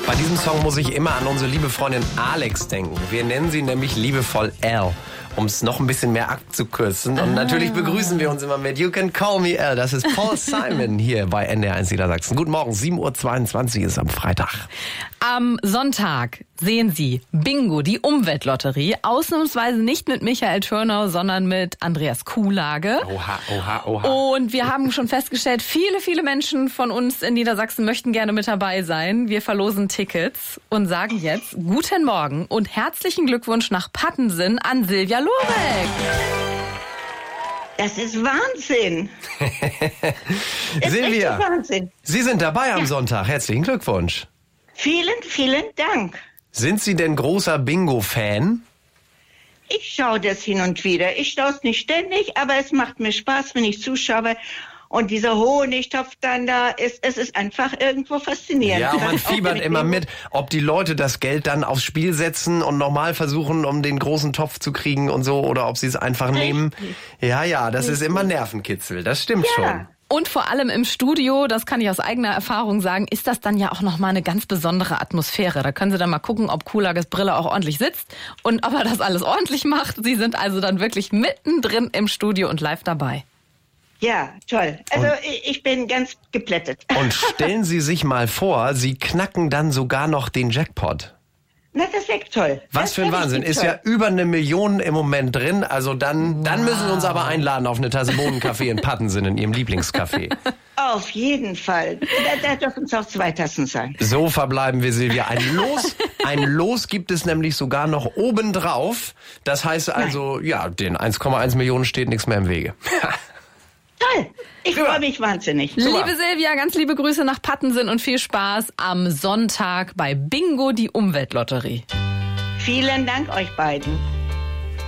Bei diesem Song muss ich immer an unsere liebe Freundin Alex denken. Wir nennen sie nämlich liebevoll Al, um es noch ein bisschen mehr abzukürzen. Und natürlich begrüßen wir uns immer mit You Can Call Me Al. Das ist Paul Simon hier bei NDR1 Niedersachsen. Guten Morgen, 7:22 Uhr ist am Freitag. Am Sonntag sehen Sie Bingo, die Umweltlotterie. Ausnahmsweise nicht mit Michael Türnau, sondern mit Andreas Kuhlage. Oha. Und wir haben schon festgestellt, viele Menschen von uns in Niedersachsen möchten gerne mit dabei sein. Wir verlosen Tickets und sagen jetzt guten Morgen und herzlichen Glückwunsch nach Pattensinn an Silvia Lorek. Das ist Wahnsinn. Silvia, Wahnsinn. Sie sind dabei am Sonntag. Herzlichen Glückwunsch. Vielen Dank. Sind Sie denn großer Bingo-Fan? Ich schaue das hin und wieder. Ich schaue es nicht ständig, aber es macht mir Spaß, wenn ich zuschaue. Und dieser Honigtopf dann da ist, es ist einfach irgendwo faszinierend. Ja, man fiebert immer mit, ob die Leute das Geld dann aufs Spiel setzen und nochmal versuchen, um den großen Topf zu kriegen und so, oder ob sie es einfach nehmen. Ja, das ist immer Nervenkitzel, das stimmt schon. Und vor allem im Studio, das kann ich aus eigener Erfahrung sagen, ist das dann ja auch nochmal eine ganz besondere Atmosphäre. Da können Sie dann mal gucken, ob Kuhlages Brille auch ordentlich sitzt und ob er das alles ordentlich macht. Sie sind also dann wirklich mittendrin im Studio und live dabei. Ja, toll. Also ich bin ganz geplättet. Und stellen Sie sich mal vor, Sie knacken dann sogar noch den Jackpot. Na, das wäre toll. Was für ein Wahnsinn. Ist ja über 1 Million im Moment drin. Also dann müssen Sie uns aber einladen auf eine Tasse Bohnenkaffee in Pattensinn, in Ihrem Lieblingscafé. Auf jeden Fall. Da dürfen es auch 2 Tassen sein. So verbleiben wir, Silvia. Ein Los gibt es nämlich sogar noch obendrauf. Das heißt also, ja, den 1,1 Millionen steht nichts mehr im Wege. Toll. Ich freue mich wahnsinnig. Super. Liebe Silvia, ganz liebe Grüße nach Pattensinn und viel Spaß am Sonntag bei Bingo, die Umweltlotterie. Vielen Dank euch beiden.